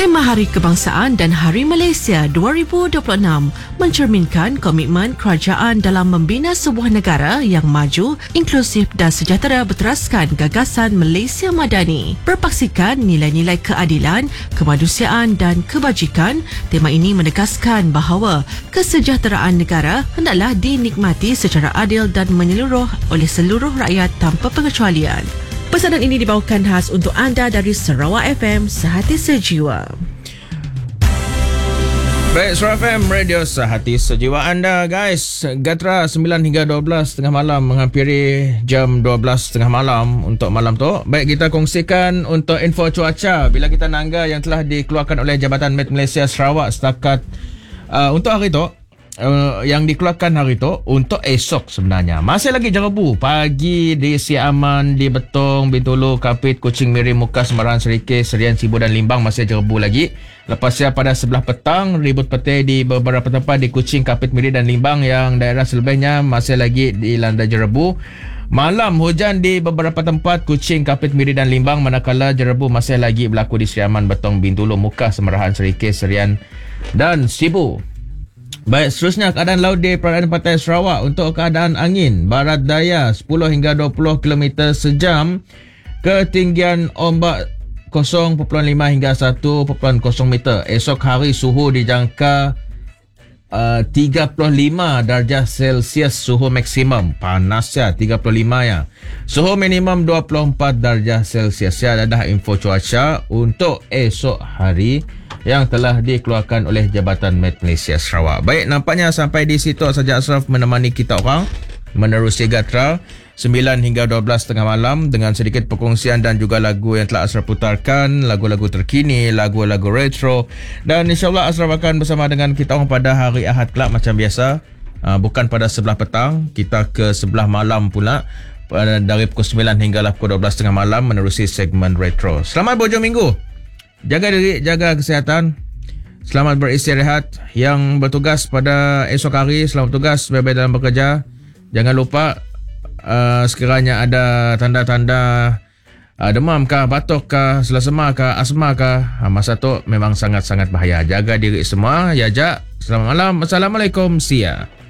Tema Hari Kebangsaan dan Hari Malaysia 2026 mencerminkan komitmen kerajaan dalam membina sebuah negara yang maju, inklusif dan sejahtera berteraskan gagasan Malaysia Madani. Berpaksikan nilai-nilai keadilan, kemanusiaan dan kebajikan, tema ini menegaskan bahawa kesejahteraan negara hendaklah dinikmati secara adil dan menyeluruh oleh seluruh rakyat tanpa pengecualian. Pesanan ini dibawakan khas untuk anda dari Sarawak FM, Sehati Sejiwa. Baik, Sarawak FM, Radio Sehati Sejiwa anda, guys. Gatra 9 hingga 12 tengah malam, menghampiri jam 12 tengah malam untuk malam tu. Baik, kita kongsikan untuk info cuaca bila kita nangga yang telah dikeluarkan oleh Jabatan Met Malaysia Sarawak setakat untuk hari tu. Yang dikeluarkan hari tu untuk esok sebenarnya masih lagi jerebu pagi di Siaman, di Betong, Bintulu, Kapit, Kuching Miri, Mukas, Marahan, Serikis, Serian, Sibu dan Limbang masih jerebu lagi. Lepasnya pada sebelah petang ribut petir di beberapa tempat di Kuching, Kapit, Miri dan Limbang yang daerah selebihnya masih lagi dilanda jerebu. Malam hujan di beberapa tempat Kuching, Kapit, Miri dan Limbang, manakala jerebu masih lagi berlaku di Siaman, Betong, Bintulu, Mukas, Marahan, Serikis, Serian dan Sibu. Baik, seterusnya keadaan laut di perairan pantai Sarawak. Untuk keadaan angin barat daya 10 hingga 20 km sejam, ketinggian ombak 0.5 hingga 1.0 meter. Esok hari suhu dijangka 35 darjah Celsius suhu maksimum. Panas ya, 35 ya. Suhu minimum 24 darjah Celsius ya. Dah info cuaca untuk esok hari yang telah dikeluarkan oleh Jabatan Met Malaysia Sarawak. Baik, nampaknya sampai di situ saja Ashraf menemani kita orang menerusi Gatra 9 hingga 12 tengah malam dengan sedikit perkongsian dan juga lagu yang telah Ashraf putarkan, lagu-lagu terkini, lagu-lagu retro, dan insyaAllah Ashraf akan bersama dengan kita orang pada hari Ahad kelak macam biasa. Bukan pada sebelah petang, kita ke sebelah malam pula dari pukul 9 hingga pukul 12 tengah malam menerusi segmen retro. Selamat berhujung minggu. Jaga diri, jaga kesihatan. Selamat beristirahat. Yang bertugas pada esok hari, selamat bertugas, baik-baik dalam bekerja. Jangan lupa sekiranya ada tanda-tanda demam kah, batuk kah, selesema kah, asma kah, masa tu memang sangat-sangat bahaya. Jaga diri semua. Ya, Jak. Selamat malam. Assalamualaikum. See ya.